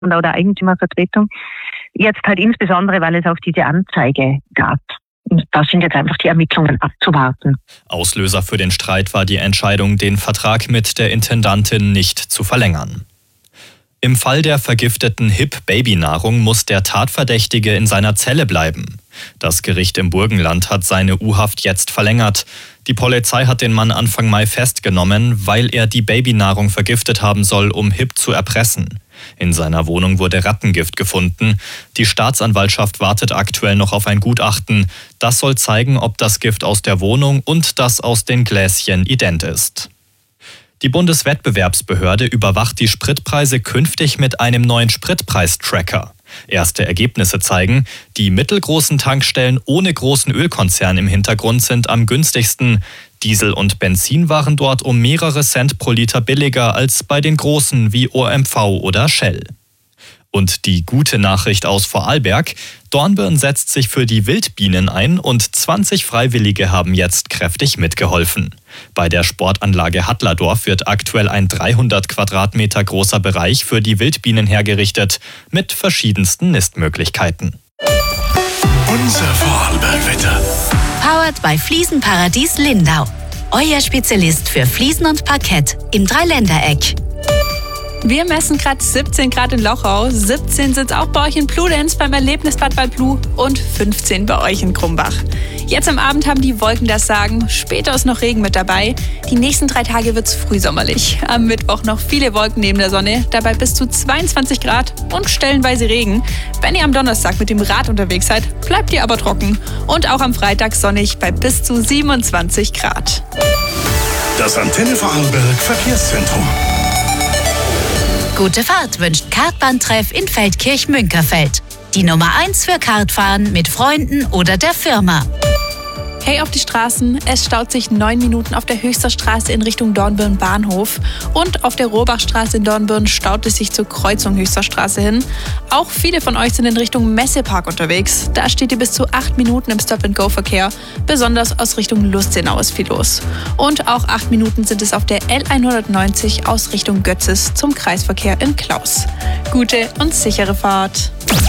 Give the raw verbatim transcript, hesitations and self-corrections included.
und auch der Eigentümervertretung. Jetzt halt insbesondere, weil es auch diese Anzeige gab. Und da sind jetzt einfach die Ermittlungen abzuwarten. Auslöser für den Streit war die Entscheidung, den Vertrag mit der Intendantin nicht zu verlängern. Im Fall der vergifteten Hip-Babynahrung muss der Tatverdächtige in seiner Zelle bleiben. Das Gericht im Burgenland hat seine U-Haft jetzt verlängert. Die Polizei hat den Mann Anfang Mai festgenommen, weil er die Babynahrung vergiftet haben soll, um Hip zu erpressen. In seiner Wohnung wurde Rattengift gefunden. Die Staatsanwaltschaft wartet aktuell noch auf ein Gutachten. Das soll zeigen, ob das Gift aus der Wohnung und das aus den Gläschen ident ist. Die Bundeswettbewerbsbehörde überwacht die Spritpreise künftig mit einem neuen Spritpreistracker. Erste Ergebnisse zeigen, die mittelgroßen Tankstellen ohne großen Ölkonzern im Hintergrund sind am günstigsten. Diesel und Benzin waren dort um mehrere Cent pro Liter billiger als bei den großen wie O M V oder Shell. Und die gute Nachricht aus Vorarlberg: Dornbirn setzt sich für die Wildbienen ein und zwanzig Freiwillige haben jetzt kräftig mitgeholfen. Bei der Sportanlage Hattladorf wird aktuell ein dreihundert Quadratmeter großer Bereich für die Wildbienen hergerichtet, mit verschiedensten Nistmöglichkeiten. Unser Vorarlberg-Wetter. Powered by Fliesenparadies Lindau. Euer Spezialist für Fliesen und Parkett im Dreiländereck. Wir messen gerade siebzehn Grad in Lochau, siebzehn sind es auch bei euch in Bludenz beim Erlebnisbad Waldblu und fünfzehn bei euch in Krumbach. Jetzt am Abend haben die Wolken das Sagen, später ist noch Regen mit dabei. Die nächsten drei Tage wird es frühsommerlich. Am Mittwoch noch viele Wolken neben der Sonne, dabei bis zu zweiundzwanzig Grad und stellenweise Regen. Wenn ihr am Donnerstag mit dem Rad unterwegs seid, bleibt ihr aber trocken. Und auch am Freitag sonnig bei bis zu siebenundzwanzig Grad. Das Antenne Vorarlberg Verkehrszentrum. Gute Fahrt wünscht Kartbahntreff in Feldkirch-Münkerfeld. Die Nummer eins für Kartfahren mit Freunden oder der Firma. Hey auf die Straßen, es staut sich neun Minuten auf der Höchster Straße in Richtung Dornbirn Bahnhof und auf der Rohrbachstraße in Dornbirn staut es sich zur Kreuzung Höchster Straße hin. Auch viele von euch sind in Richtung Messepark unterwegs. Da steht ihr bis zu acht Minuten im Stop-and-Go-Verkehr. Besonders aus Richtung Lustenau ist viel los. Und auch acht Minuten sind es auf der L hundertneunzig aus Richtung Götzis zum Kreisverkehr in Klaus. Gute und sichere Fahrt.